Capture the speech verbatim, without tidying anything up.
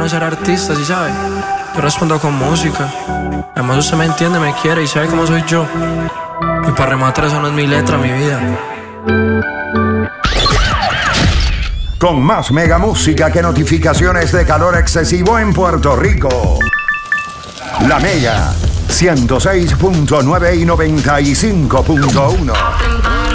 no ser artista, ¿sí sabe? Yo respondo con música. Además usted me entiende, me quiere y sabe cómo soy yo. Y para rematar, eso no es mi letra, mi vida. Con más mega música que notificaciones de calor excesivo en Puerto Rico. La Mega ciento seis punto nueve y noventa y cinco punto uno.